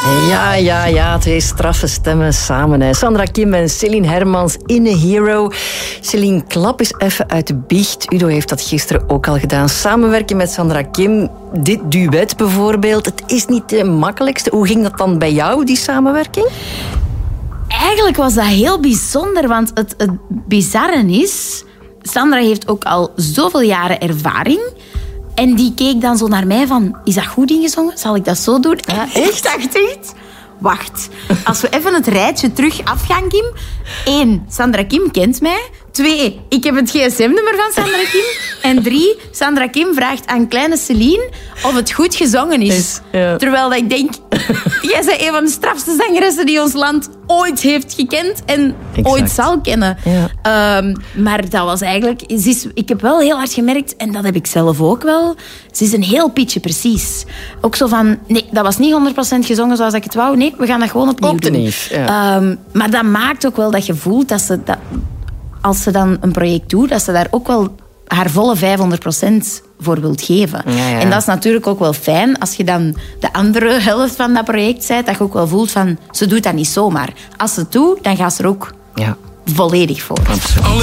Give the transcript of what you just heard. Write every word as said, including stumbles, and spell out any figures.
Ja, ja, ja. Twee straffe stemmen samen. Hè. Sandra Kim en Céline Hermans in A Hero. Céline, klap eens even uit de biecht. Udo heeft dat gisteren ook al gedaan. Samenwerken met Sandra Kim. Dit duet bijvoorbeeld. Het is niet de makkelijkste. Hoe ging dat dan bij jou, die samenwerking? Eigenlijk was dat heel bijzonder, want het, het bizarre is... Sandra heeft ook al zoveel jaren ervaring. En die keek dan zo naar mij van... Is dat goed ingezongen? Zal ik dat zo doen? Ja, echt? Ik dacht echt... Wacht, als we even het rijtje terug afgaan, Kim. Eén, Sandra Kim kent mij. Twee, ik heb het gsm-nummer van Sandra Kim. En drie, Sandra Kim vraagt aan kleine Céline of het goed gezongen is. is ja. Terwijl dat ik denk... Jij bent een van de strafste zangeressen die ons land ooit heeft gekend en exact. ooit zal kennen. Ja. Um, maar dat was eigenlijk... Ze is, ik heb wel heel hard gemerkt, en dat heb ik zelf ook wel... Ze is een heel pitje precies. Ook zo van... Nee, dat was niet honderd procent gezongen zoals ik het wou. Nee, we gaan dat gewoon opnieuw doen. Opnieuw, ja. Um, maar dat maakt ook wel dat je voelt dat ze... Dat, als ze dan een project doet, dat ze daar ook wel haar volle vijfhonderd procent voor wilt geven. Ja, ja. En dat is natuurlijk ook wel fijn als je dan de andere helft van dat project bent, dat je ook wel voelt van, ze doet dat niet zomaar. Als ze het doet, dan gaat ze er ook Ja. volledig voor. Absoluut.